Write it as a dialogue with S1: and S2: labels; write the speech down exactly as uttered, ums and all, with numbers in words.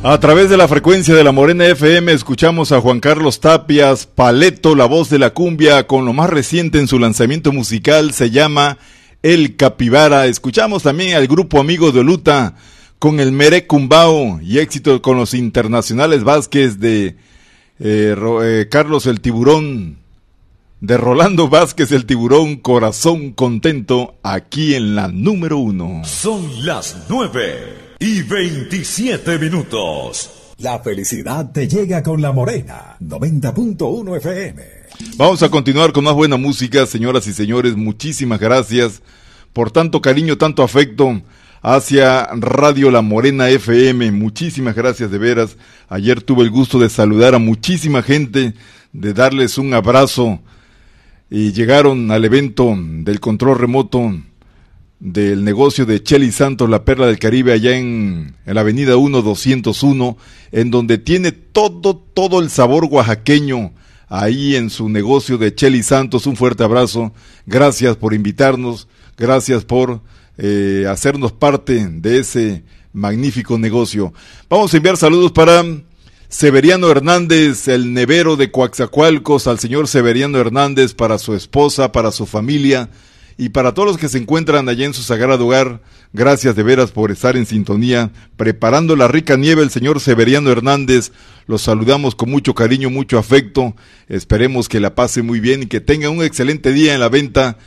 S1: A través de la frecuencia de la Morena F M escuchamos a Juan Carlos Tapias, Paleto, la voz de la cumbia, con lo más reciente en su lanzamiento musical, se llama El Capibara. Escuchamos también al grupo Amigo de Oluta con el Mere Cumbao y éxito con los internacionales Vázquez de eh, eh, Carlos el Tiburón, de Rolando Vázquez el Tiburón, Corazón Contento, aquí en la número uno.
S2: Son las nueve y veintisiete minutos.
S3: La felicidad te llega con La Morena, noventa punto uno F M.
S1: Vamos a continuar con más buena música, señoras y señores. Muchísimas gracias por tanto cariño, tanto afecto hacia Radio La Morena F M. Muchísimas gracias de veras. Ayer tuve el gusto de saludar a muchísima gente, de darles un abrazo, y llegaron al evento del control remoto del negocio de Chely Santos, la Perla del Caribe, allá en, en la avenida uno doscientos uno, en donde tiene todo, todo el sabor oaxaqueño, ahí en su negocio de Chely Santos. Un fuerte abrazo, gracias por invitarnos, gracias por eh, hacernos parte de ese magnífico negocio. Vamos a enviar saludos para Severiano Hernández, el nevero de Coaxacualcos, al señor Severiano Hernández, para su esposa, para su familia, y para todos los que se encuentran allá en su sagrado hogar. Gracias de veras por estar en sintonía, preparando la rica nieve. El señor Severiano Hernández, los saludamos con mucho cariño, mucho afecto. Esperemos que la pase muy bien y que tenga un excelente día en la venta